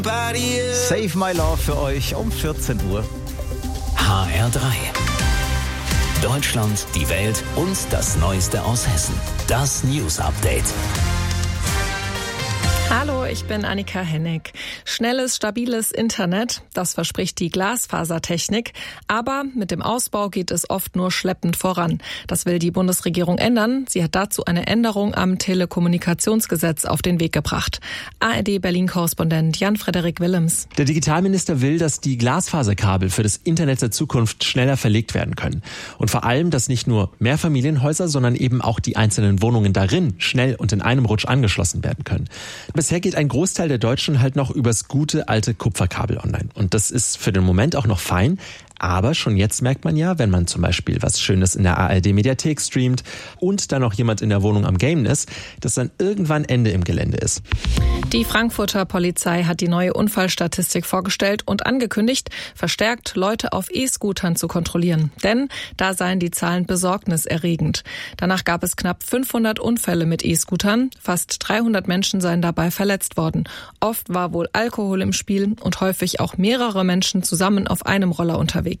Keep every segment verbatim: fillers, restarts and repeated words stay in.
Save My Love für euch um vierzehn Uhr. H R drei. Deutschland, die Welt und das Neueste aus Hessen. Das News Update. Hallo, ich bin Annika Hennig. Schnelles, stabiles Internet, das verspricht die Glasfasertechnik. Aber mit dem Ausbau geht es oft nur schleppend voran. Das will die Bundesregierung ändern. Sie hat dazu eine Änderung am Telekommunikationsgesetz auf den Weg gebracht. A R D Berlin-Korrespondent Jan-Frederik Willems. Der Digitalminister will, dass die Glasfaserkabel für das Internet der Zukunft schneller verlegt werden können. Und vor allem, dass nicht nur Mehrfamilienhäuser, sondern eben auch die einzelnen Wohnungen darin schnell und in einem Rutsch angeschlossen werden können. Bisher geht ein Großteil der Deutschen halt noch übers gute alte Kupferkabel online. Und das ist für den Moment auch noch fein. Aber schon jetzt merkt man ja, wenn man zum Beispiel was Schönes in der A R D-Mediathek streamt und dann noch jemand in der Wohnung am Gamen ist, dass dann irgendwann Ende im Gelände ist. Die Frankfurter Polizei hat die neue Unfallstatistik vorgestellt und angekündigt, verstärkt Leute auf E-Scootern zu kontrollieren. Denn da seien die Zahlen besorgniserregend. Danach gab es knapp fünfhundert Unfälle mit E-Scootern. Fast dreihundert Menschen seien dabei verletzt worden. Oft war wohl Alkohol im Spiel und häufig auch mehrere Menschen zusammen auf einem Roller unterwegs.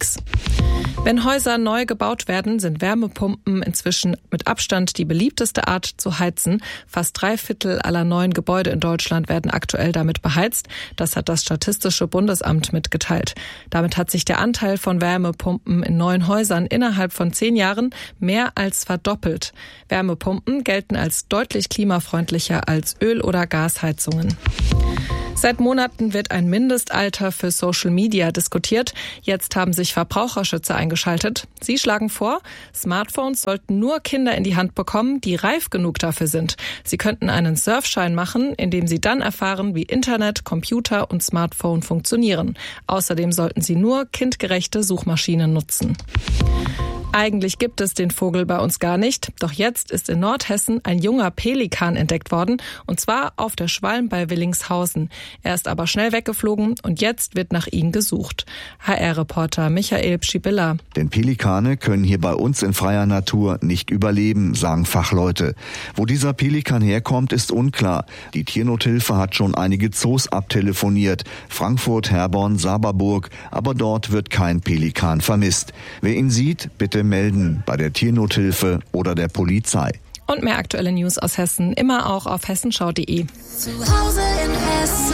Wenn Häuser neu gebaut werden, sind Wärmepumpen inzwischen mit Abstand die beliebteste Art zu heizen. Fast drei Viertel aller neuen Gebäude in Deutschland werden aktuell damit beheizt. Das hat das Statistische Bundesamt mitgeteilt. Damit hat sich der Anteil von Wärmepumpen in neuen Häusern innerhalb von zehn Jahren mehr als verdoppelt. Wärmepumpen gelten als deutlich klimafreundlicher als Öl- oder Gasheizungen. Seit Monaten wird ein Mindestalter für Social Media diskutiert. Jetzt haben sich Verbraucherschützer eingeschaltet. Sie schlagen vor, Smartphones sollten nur Kinder in die Hand bekommen, die reif genug dafür sind. Sie könnten einen Surfschein machen, indem sie dann erfahren, wie Internet, Computer und Smartphone funktionieren. Außerdem sollten sie nur kindgerechte Suchmaschinen nutzen. Eigentlich gibt es den Vogel bei uns gar nicht. Doch jetzt ist in Nordhessen ein junger Pelikan entdeckt worden. Und zwar auf der Schwalm bei Willingshausen. Er ist aber schnell weggeflogen und jetzt wird nach ihm gesucht. H R-Reporter Michael Pschibilla. Denn Pelikane können hier bei uns in freier Natur nicht überleben, sagen Fachleute. Wo dieser Pelikan herkommt, ist unklar. Die Tiernothilfe hat schon einige Zoos abtelefoniert. Frankfurt, Herborn, Saberburg. Aber dort wird kein Pelikan vermisst. Wer ihn sieht, bitte melden bei der Tiernothilfe oder der Polizei. Und mehr aktuelle News aus Hessen immer auch auf hessenschau punkt de. Zu Hause in Hessen.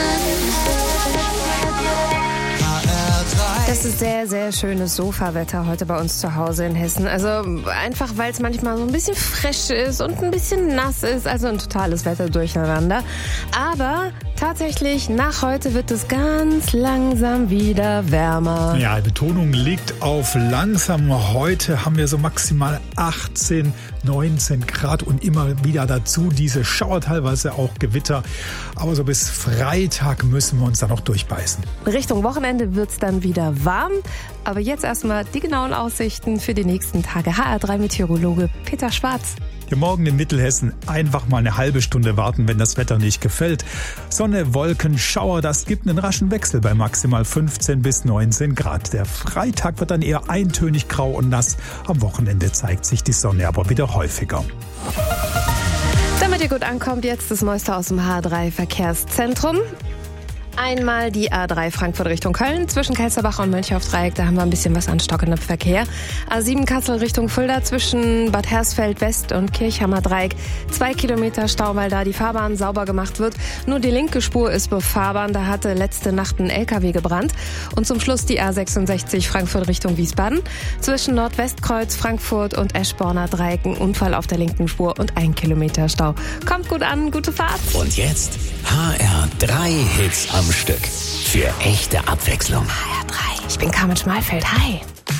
Das ist sehr, sehr schönes Sofawetter heute bei uns zu Hause in Hessen. Also einfach, weil es manchmal so ein bisschen frisch ist und ein bisschen nass ist. Also ein totales Wetter durcheinander. Aber tatsächlich, nach heute wird es ganz langsam wieder wärmer. Ja, Betonung liegt auf langsam. Heute haben wir so maximal achtzehn, neunzehn Grad und immer wieder dazu diese Schauer, teilweise auch Gewitter. Aber so bis Freitag müssen wir uns dann noch durchbeißen. Richtung Wochenende wird es dann wieder warm. Aber jetzt erstmal die genauen Aussichten für die nächsten Tage. H R drei Meteorologe Peter Schwarz. Ja, morgen in Mittelhessen einfach mal eine halbe Stunde warten, wenn das Wetter nicht gefällt. Sonne, Wolken, Schauer, das gibt einen raschen Wechsel bei maximal fünfzehn bis neunzehn Grad. Der Freitag wird dann eher eintönig grau und nass. Am Wochenende zeigt sich die Sonne aber wieder häufiger. Damit ihr gut ankommt, jetzt das Neueste aus dem H R drei Verkehrszentrum. Einmal die A drei Frankfurt Richtung Köln, zwischen Kelsterbach und Mönchhoff-Dreieck, da haben wir ein bisschen was an stockendem Verkehr. A sieben Kassel Richtung Fulda, zwischen Bad Hersfeld West und Kirchhammer Dreieck, zwei Kilometer Stau, weil da die Fahrbahn sauber gemacht wird. Nur die linke Spur ist befahrbar, da hatte letzte Nacht ein L K W gebrannt. Und zum Schluss die A sechsundsechzig Frankfurt Richtung Wiesbaden, zwischen Nordwestkreuz, Frankfurt und Eschborner Dreieck, ein Unfall auf der linken Spur und ein Kilometer Stau. Kommt gut an, gute Fahrt. Und jetzt H R drei Hits am Stück. Für echte Abwechslung. H R drei. Ich bin Carmen Schmalfeld. Hi.